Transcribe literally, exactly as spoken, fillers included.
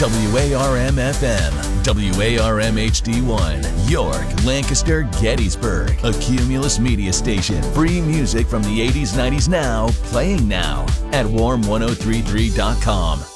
W A R M F M, W A R M H D one, York, Lancaster, Gettysburg. A Cumulus Media station. Free music from the eighties, nineties now, playing now at warm ten thirty-three dot com.